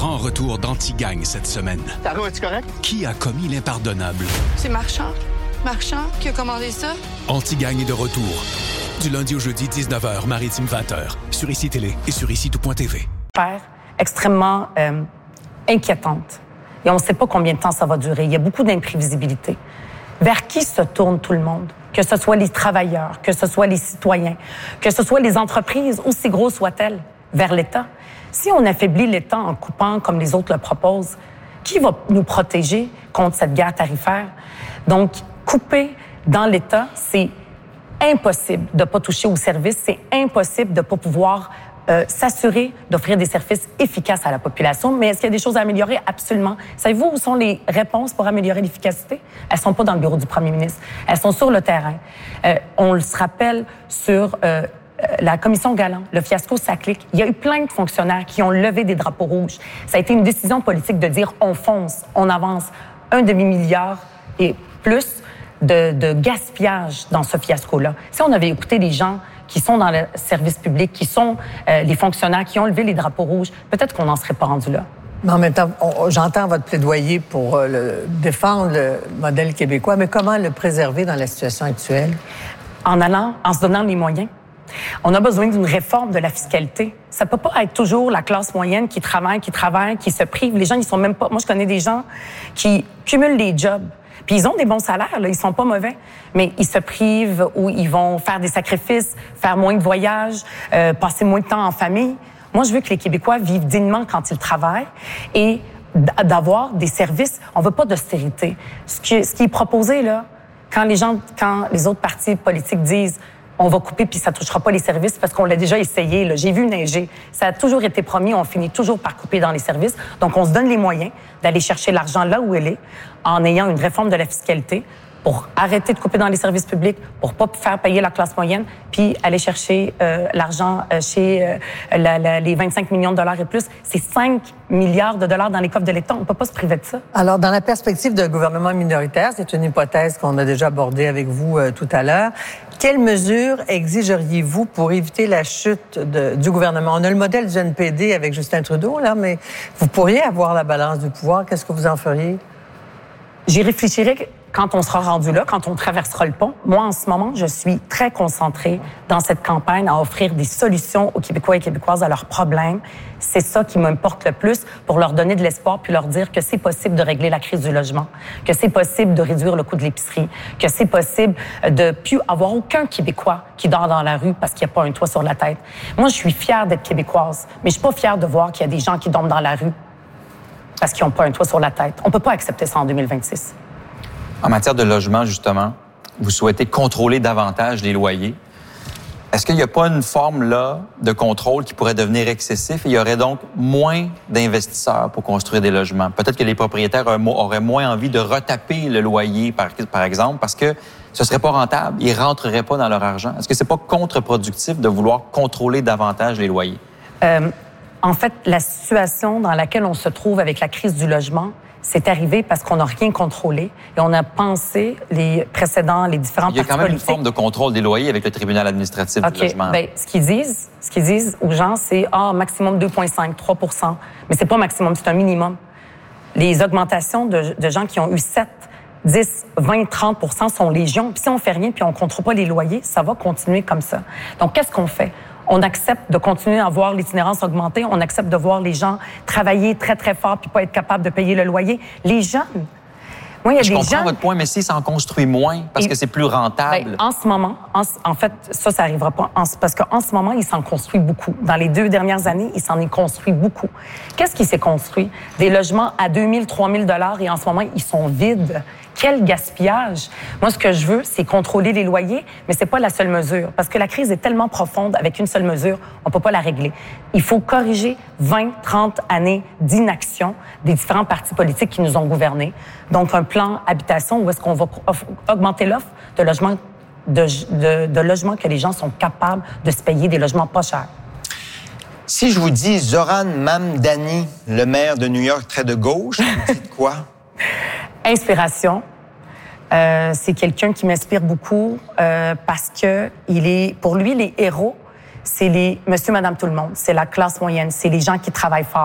grand retour d'Anti-Gang cette semaine. Taro, es-tu correct? Qui a commis l'impardonnable? C'est Marchand. Marchand qui a commandé ça. Anti-Gang est de retour. Du lundi au jeudi, 19h, Maritime 20h. Sur ICI Télé et sur ICI-Tout.tv. Extrêmement inquiétante. Et on ne sait pas combien de temps ça va durer. Il y a beaucoup d'imprévisibilité. Vers qui se tourne tout le monde? Que ce soit les travailleurs, que ce soit les citoyens, que ce soit les entreprises, aussi grosses soient-elles, vers l'État. Si on affaiblit l'État en coupant comme les autres le proposent, qui va nous protéger contre cette guerre tarifaire? Donc, couper dans l'État, c'est impossible de ne pas toucher aux services, c'est impossible de ne pas pouvoir s'assurer d'offrir des services efficaces à la population. Mais est-ce qu'il y a des choses à améliorer? Absolument. Savez-vous où sont les réponses pour améliorer l'efficacité? Elles sont pas dans le bureau du premier ministre. Elles sont sur le terrain. On se rappelle sur la commission Galland, le fiasco Saclic. Il y a eu plein de fonctionnaires qui ont levé des drapeaux rouges. Ça a été une décision politique de dire on fonce, on avance. 1 demi-milliard et plus de gaspillage dans ce fiasco-là. Si on avait écouté les gens qui sont dans le service public, qui sont les fonctionnaires qui ont levé les drapeaux rouges, peut-être qu'on n'en serait pas rendu là. Mais en même temps, j'entends votre plaidoyer pour défendre le modèle québécois, mais comment le préserver dans la situation actuelle? En se donnant les moyens. On a besoin d'une réforme de la fiscalité. Ça peut pas être toujours la classe moyenne qui travaille, qui se prive. Les gens, ils sont même pas... Moi, je connais des gens qui cumulent des jobs. Puis ils ont des bons salaires, là, ils sont pas mauvais, mais ils se privent ou ils vont faire des sacrifices, faire moins de voyages, passer moins de temps en famille. Moi, je veux que les Québécois vivent dignement quand ils travaillent et d'avoir des services. On veut pas d'austérité. Ce qui est proposé, là, quand les autres partis politiques disent on va couper puis ça touchera pas les services parce qu'on l'a déjà essayé. Là. J'ai vu neiger. Ça a toujours été promis. On finit toujours par couper dans les services. Donc, on se donne les moyens d'aller chercher l'argent là où elle est en ayant une réforme de la fiscalité pour arrêter de couper dans les services publics, pour pas faire payer la classe moyenne, puis aller chercher l'argent chez les 25 millions de dollars et plus. C'est 5 milliards de dollars dans les coffres de l'État. On peut pas se priver de ça. Alors, dans la perspective d'un gouvernement minoritaire, c'est une hypothèse qu'on a déjà abordée avec vous tout à l'heure. Quelles mesures exigeriez-vous pour éviter la chute du gouvernement? On a le modèle du NPD avec Justin Trudeau, là, mais vous pourriez avoir la balance du pouvoir. Qu'est-ce que vous en feriez? J'y réfléchirai quand on sera rendu là, quand on traversera le pont. Moi, en ce moment, je suis très concentrée dans cette campagne à offrir des solutions aux Québécois et Québécoises à leurs problèmes. C'est ça qui m'importe le plus pour leur donner de l'espoir puis leur dire que c'est possible de régler la crise du logement, que c'est possible de réduire le coût de l'épicerie, que c'est possible de plus avoir aucun Québécois qui dort dans la rue parce qu'il n'y a pas un toit sur la tête. Moi, je suis fière d'être québécoise, mais je suis pas fière de voir qu'il y a des gens qui dorment dans la rue parce qu'ils n'ont pas un toit sur la tête. On peut pas accepter ça en 2026. En matière de logement, justement, vous souhaitez contrôler davantage les loyers. Est-ce qu'il n'y a pas une forme, là, de contrôle qui pourrait devenir excessif et il y aurait donc moins d'investisseurs pour construire des logements? Peut-être que les propriétaires auraient moins envie de retaper le loyer, par exemple, parce que ce serait pas rentable. Ils rentreraient pas dans leur argent. Est-ce que c'est pas contre-productif de vouloir contrôler davantage les loyers? En fait, la situation dans laquelle on se trouve avec la crise du logement, c'est arrivé parce qu'on n'a rien contrôlé et on a pensé les différents partis politiques. Il y a quand même une forme de contrôle des loyers avec le tribunal administratif du logement. Bien, ce qu'ils disent aux gens, c'est maximum 2,5, 3%. Mais c'est pas maximum, c'est un minimum. Les augmentations de gens qui ont eu 7, 10, 20, 30% sont légion. Puis si on fait rien puis on contrôle pas les loyers, ça va continuer comme ça. Donc, qu'est-ce qu'on fait? On accepte de continuer à voir l'itinérance augmenter. On accepte de voir les gens travailler très, très fort puis pas être capables de payer le loyer. Les jeunes... Moi, il y a Je des comprends jeunes... votre point, mais si ça en construit moins parce que c'est plus rentable... Bien, en ce moment, en fait, ça arrivera pas. Parce qu'en ce moment, il s'en construit beaucoup. Dans les 2 dernières années, il s'en est construit beaucoup. Qu'est-ce qui s'est construit? Des logements à 2 000, 3 000 $ et en ce moment, ils sont vides. Quel gaspillage! Moi, ce que je veux, c'est contrôler les loyers, mais c'est pas la seule mesure. Parce que la crise est tellement profonde, avec une seule mesure, on peut pas la régler. Il faut corriger 20, 30 années d'inaction des différents partis politiques qui nous ont gouvernés. Donc, un plan habitation où est-ce qu'on va augmenter l'offre de logements, de logements que les gens sont capables de se payer, des logements pas chers. Si je vous dis Zoran Mamdani, le maire de New York très de gauche, vous dites quoi? Inspiration. C'est quelqu'un qui m'inspire beaucoup parce que pour lui, les héros, c'est les monsieur, madame, tout le monde. C'est la classe moyenne. C'est les gens qui travaillent fort.